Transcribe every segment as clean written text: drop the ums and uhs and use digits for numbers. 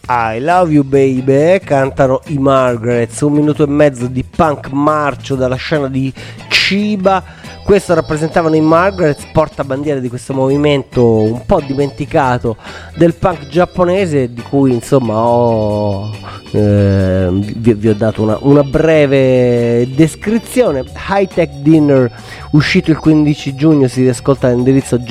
I Love You Baby, cantano i Margarets, 1 minuto e mezzo di punk marcio dalla scena di Chiba. Questo rappresentavano i Margarets, portabandiera di questo movimento un po' dimenticato del punk giapponese, di cui insomma vi ho dato una breve descrizione. High Tech Dinner, uscito il 15 giugno, si riascolta all'indirizzo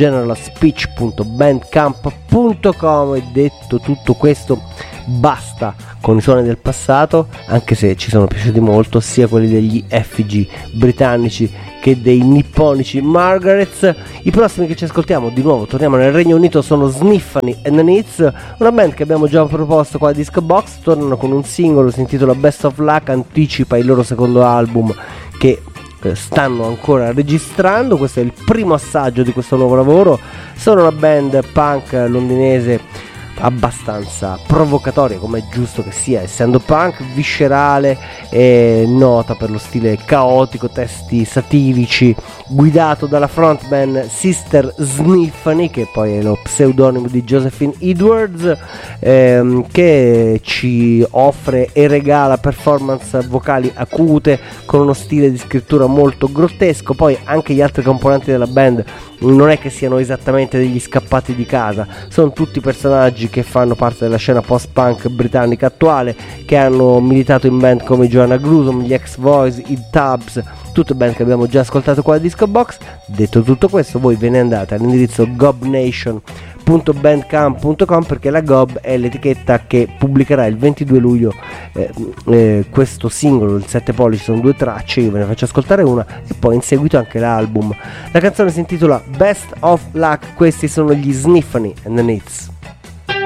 generalspeech.bandcamp.com. E detto tutto questo, basta con i suoni del passato, anche se ci sono piaciuti molto sia quelli degli FG britannici che dei nipponici Margarets. I prossimi che ci ascoltiamo, di nuovo torniamo nel Regno Unito, sono Sniffany and the Needs, una band che abbiamo già proposto qua a Disco Box. Tornano con un singolo, si intitola Best of Luck, anticipa il loro secondo album che stanno ancora registrando. Questo è il primo assaggio di questo nuovo lavoro. Sono una band punk londinese abbastanza provocatoria, come è giusto che sia, essendo punk, viscerale e nota per lo stile caotico, testi satirici, guidato dalla frontman Sister Sniffany, che poi è lo pseudonimo di Josephine Edwards, che ci offre e regala performance vocali acute con uno stile di scrittura molto grottesco. Poi anche gli altri componenti della band non è che siano esattamente degli scappati di casa, sono tutti personaggi che fanno parte della scena post-punk britannica attuale, che hanno militato in band come Joanna Grusome, gli Ex-Voice, i Tubbs, tutte band che abbiamo già ascoltato qua a Disco Box. Detto tutto questo, voi ve ne andate all'indirizzo gobnation.bandcamp.com, perché la Gob è l'etichetta che pubblicherà il 22 luglio questo singolo, il 7 pollici, sono 2 tracce, io ve ne faccio ascoltare una e poi in seguito anche l'album. La canzone si intitola Best of Luck, questi sono gli Sniffany and the Needs.